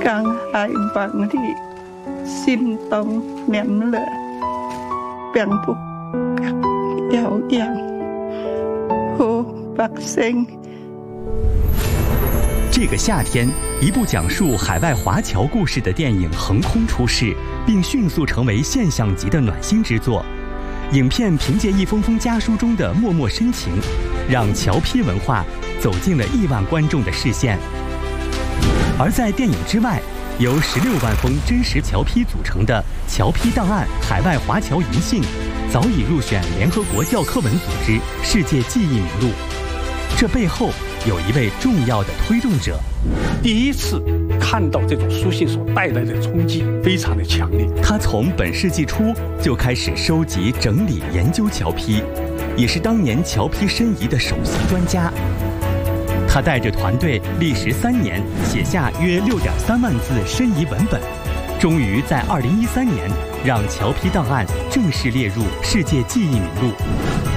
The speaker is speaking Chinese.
càng hai bằng thì xin tông ném lửa bèn bục các eo yang hồ bạc sinh。 这个夏天，一部讲述海外华侨故事的电影横空出世，并迅速成为现象级的暖心之作。影片凭借一封封家书中的脉脉深情，让侨批文化走进了亿万观众的视线。而在电影之外，由16万封真实侨批组成的侨批档案海外华侨银信，早已入选联合国教科文组织世界记忆名录。这背后有一位重要的推动者。 第一次看到这种书信所带来的冲击非常的强烈。 他从本世纪初就开始收集、整理、研究侨批，也是当年侨批申遗的首席专家。他带着团队历时3年，写下约6.3万字申遗文本，终于在2013年让侨批档案正式列入世界记忆名录。